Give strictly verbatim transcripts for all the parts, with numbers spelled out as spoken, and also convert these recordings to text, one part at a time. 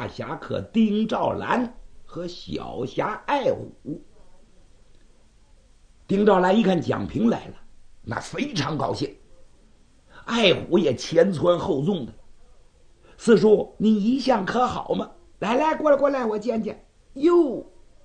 侠客丁兆兰和小侠爱虎。丁兆兰一看蒋平来了，那非常高兴，爱虎也前窜后纵的。四叔，你一向可好吗？来来，过来过来，我见见。哟，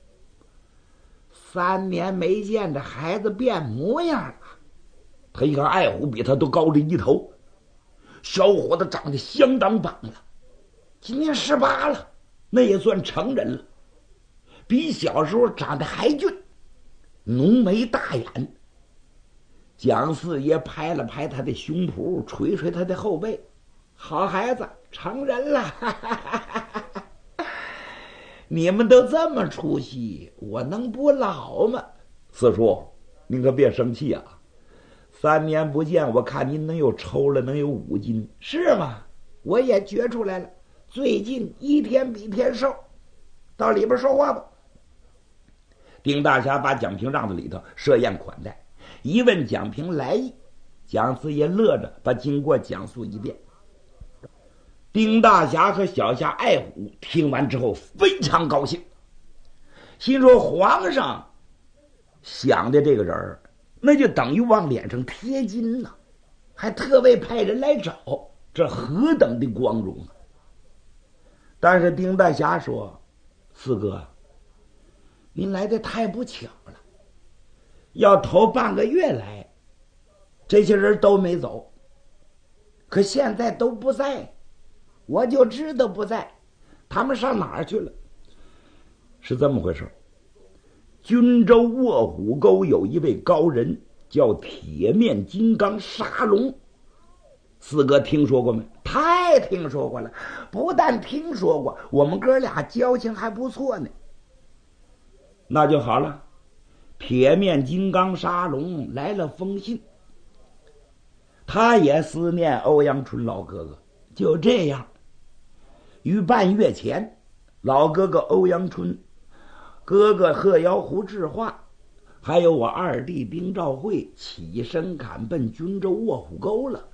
三年没见，这孩子变模样了。他一看爱虎比他都高着一头，小伙子长得相当棒了，今年十八了，那也算成人了，比小时候长得还俊，浓眉大眼。蒋四爷拍了拍他的胸脯，捶捶他的后背，好孩子，成人了。哈哈哈哈，你们都这么出息，我能不老吗？四叔，您可别生气啊，三年不见，我看您能有抽了能有五斤。是吗？我也觉出来了，最近一天比一天瘦。到里边说话吧。丁大侠把蒋平让到里头设宴款待，一问蒋平来意，蒋四爷乐着把经过讲述一遍。丁大侠和小侠爱虎听完之后非常高兴，心说皇上想的这个人那就等于往脸上贴金了，还特为派人来找，这何等的光荣啊！但是丁大侠说：“四哥，您来的太不巧了，要头半个月来，这些人都没走，可现在都不在，我就知道不在，他们上哪儿去了？”是这么回事。军州卧虎沟有一位高人叫铁面金刚沙龙，四哥听说过没？太听说过了，不但听说过，我们哥俩交情还不错呢。那就好了，铁面金刚沙龙来了封信，他也思念欧阳春老哥哥。就这样，于半月前，老哥哥欧阳春，哥哥鹤腰湖智化，还有我二弟丁兆会起身赶奔军州卧虎沟了。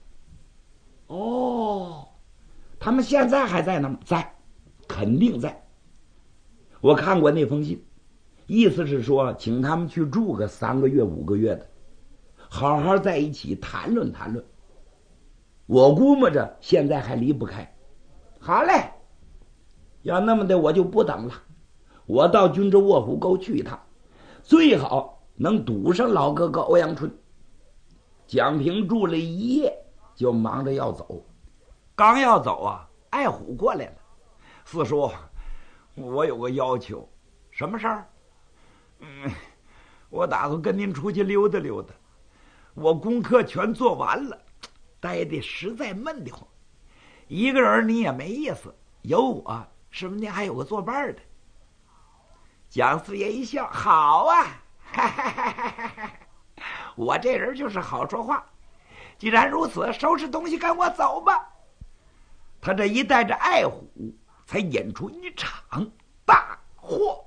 哦，他们现在还在那吗？在，肯定在。我看过那封信，意思是说请他们去住个三个月五个月的，好好在一起谈论谈论。我估摸着现在还离不开。好嘞，要那么的我就不等了，我到军州卧虎沟去一趟，最好能堵上老哥哥欧阳春。蒋平住了一夜，就忙着要走。刚要走啊，爱虎过来了。四叔，我有个要求。什么事儿？嗯，我打算跟您出去溜达溜达，我功课全做完了，待的实在闷得慌，一个人你也没意思，有我是不是您还有个作伴的？蒋四爷一笑，好啊，哈哈哈哈哈，我这人就是好说话，既然如此，收拾东西跟我走吧。他这一带着爱虎，才引出一场大祸。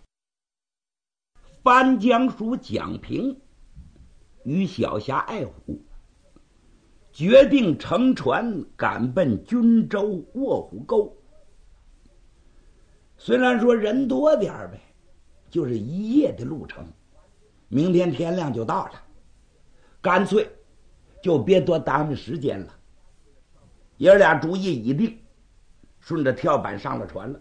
番江属蒋平与小侠爱虎决定乘船赶奔军州卧虎沟。虽然说人多点儿呗，就是一夜的路程，明天天亮就到了，干脆就别多耽误时间了。爷俩主意已定，顺着跳板上了船了。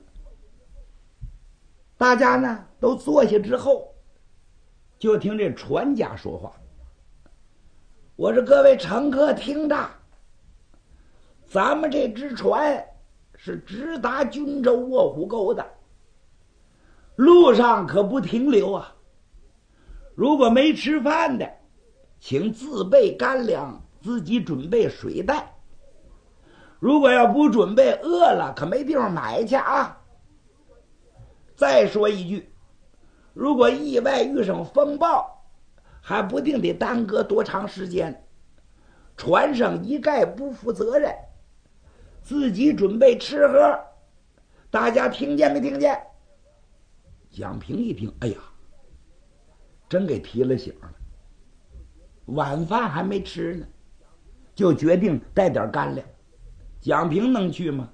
大家呢都坐下之后，就听这船家说话：“我说各位乘客听着，咱们这只船是直达军州卧虎沟的，路上可不停留啊！如果没吃饭的，请自备干粮，自己准备水袋。如果要不准备，饿了可没地方买去啊！再说一句，如果意外遇上风暴，还不定得耽搁多长时间，船上一概不负责任，自己准备吃喝。大家听见没听见？”蒋平一听，哎呀，真给提了醒了，晚饭还没吃呢，就决定带点干粮。蒋平能去吗？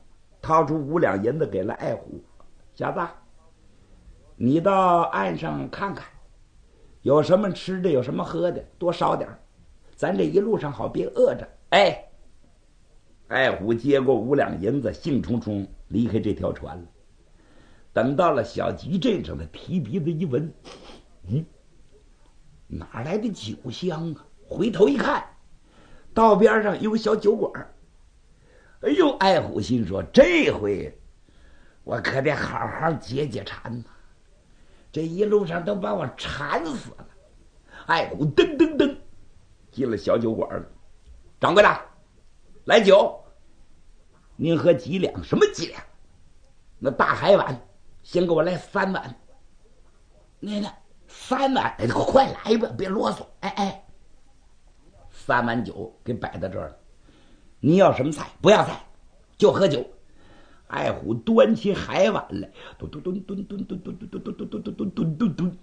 掏出五两银子给了爱虎，小子，你到岸上看看，有什么吃的，有什么喝的，多烧点，咱这一路上好别饿着。哎，爱虎接过五两银子，兴冲冲离开这条船了。等到了小集镇上的，提鼻子一闻，嗯，哪来的酒香啊？回头一看，道边上有个小酒馆。哎呦，爱虎心说，这回我可得好好解解馋呐！这一路上都把我馋死了。爱虎噔噔噔进了小酒馆了。掌柜的，来酒，您喝几两？什么几两？那大海碗，先给我来三碗。那个三碗，哎，快来吧，别啰嗦。哎哎，三碗酒给摆在这儿了。你要什么菜？不要菜，就喝酒。爱虎端起海碗来，咚咚咚咚咚咚咚咚咚咚咚咚咚咚咚咚。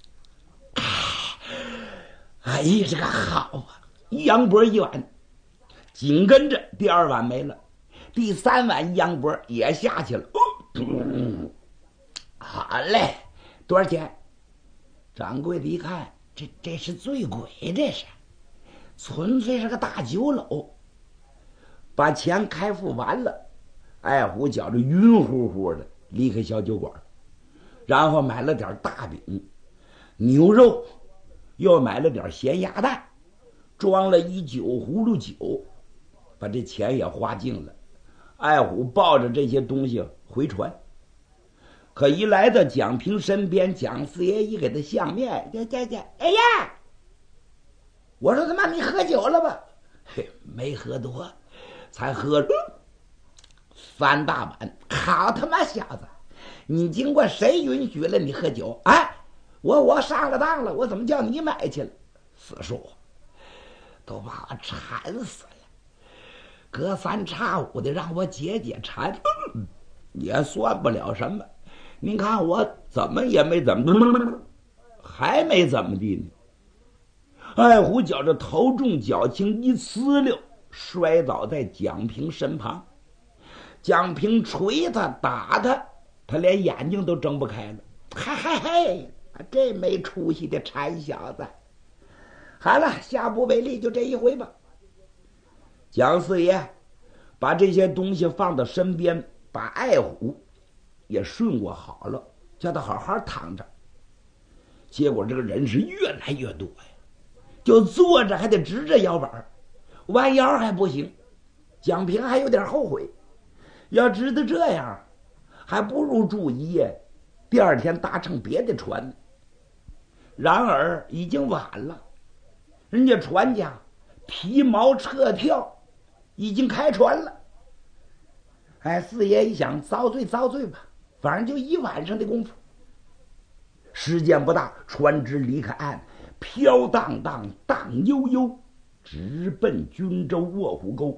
哎呀，这个好啊！杨波一碗，紧跟着第二碗没了，第三碗杨波也下去了。哦，好嘞，多少钱？掌柜的一看，这这是醉鬼，这是纯粹是个大酒楼。把钱开付完了，爱虎觉着晕乎乎的离开小酒馆，然后买了点大饼、牛肉，又买了点咸鸭蛋，装了一酒葫芦酒，把这钱也花尽了。爱虎抱着这些东西回船，可一来到蒋平身边，蒋四爷一给他相面，这这这，哎呀！我说他妈你喝酒了吧？嘿，没喝多，才喝了三大碗。好他妈小子，你经过谁允许了你喝酒啊？我我上了当了，我怎么叫你买去了？四叔都把我馋死了，隔三差五的让我解解馋，也算不了什么。您看我怎么也没怎么，还没怎么地呢。爱虎觉着头重脚轻，一呲溜摔倒在蒋平身旁。蒋平捶他打他，他连眼睛都睁不开了。嗨嗨嗨，这没出息的馋小子！好了，下不为例，就这一回吧。蒋四爷把这些东西放到身边，把爱虎也顺过好了，叫他好好躺着。结果这个人是越来越多呀，就坐着还得直着腰板，弯腰还不行。蒋平还有点后悔，要知道这样，还不如住一夜，第二天搭乘别的船。然而已经晚了，人家船家提锚撤跳，已经开船了。哎，四爷一想，遭罪遭罪吧，反正就一晚上的功夫，时间不大，船只离开岸，飘荡荡，荡悠悠，直奔军州卧虎沟。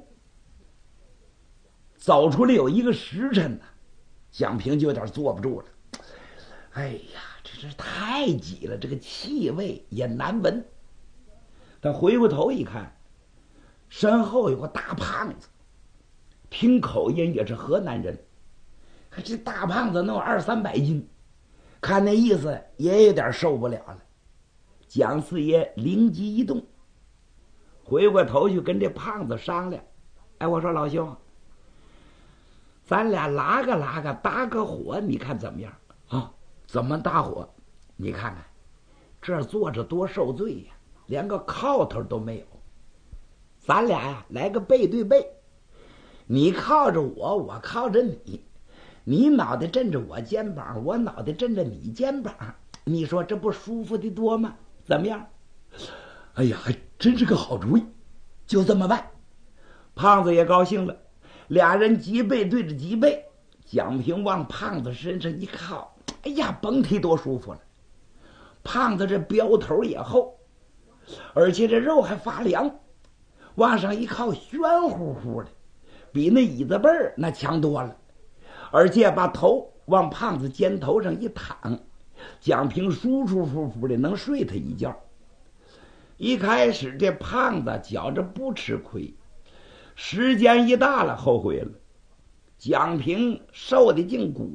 走出来有一个时辰呢，蒋平就有点坐不住了。哎呀，这是太挤了，这个气味也难闻。他回过头一看，身后有个大胖子，听口音也是河南人。这大胖子弄二三百斤，看那意思也有点受不了了。蒋四爷灵机一动，回过头去跟这胖子商量：“哎，我说老兄，咱俩拉个拉个，搭个伙，你看怎么样？啊，怎么搭伙？你看看，这儿坐着多受罪呀，连个靠头都没有。咱俩呀，来个背对背，你靠着我，我靠着你，你脑袋枕着我肩膀，我脑袋枕着你肩膀，你说这不舒服的多吗？怎么样？”哎呀，还真是个好主意，就这么办。胖子也高兴了，俩人脊背对着脊背，蒋平往胖子身上一靠，哎呀，甭提多舒服了。胖子这标头也厚，而且这肉还发凉，往上一靠，暄乎乎的，比那椅子背儿那强多了。而且把头往胖子肩头上一躺，蒋平舒舒服服的能睡他一觉。一开始这胖子觉着不吃亏，时间一大了后悔了。 江平瘦的进骨